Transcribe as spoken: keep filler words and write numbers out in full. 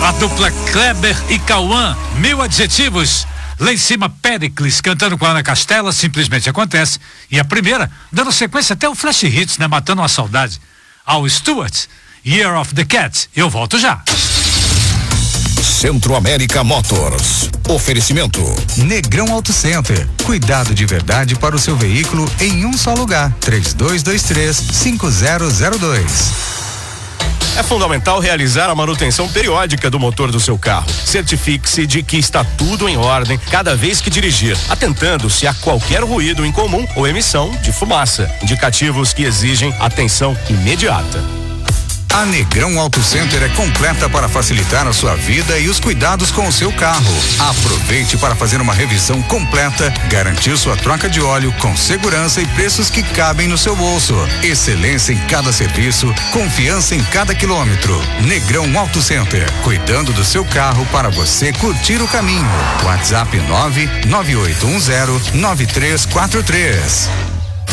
A dupla Kleber e Cauã, Mil Adjetivos. Lá em cima, Péricles cantando com a Ana Castela, Simplesmente Acontece. E a primeira, dando sequência até o Flash Hits, né? Matando uma saudade. Ao Stuart, Year of the Cat. Eu volto já. Centro América Motors. Oferecimento Negrão Auto Center. Cuidado de verdade para o seu veículo em um só lugar. três dois dois três, cinco zero zero dois. É fundamental realizar a manutenção periódica do motor do seu carro. Certifique-se de que está tudo em ordem cada vez que dirigir, atentando-se a qualquer ruído incomum ou emissão de fumaça, indicativos que exigem atenção imediata. A Negrão Auto Center é completa para facilitar a sua vida e os cuidados com o seu carro. Aproveite para fazer uma revisão completa, garantir sua troca de óleo com segurança e preços que cabem no seu bolso. Excelência em cada serviço, confiança em cada quilômetro. Negrão Auto Center, cuidando do seu carro para você curtir o caminho. WhatsApp nove nove oito um zero nove três quatro três.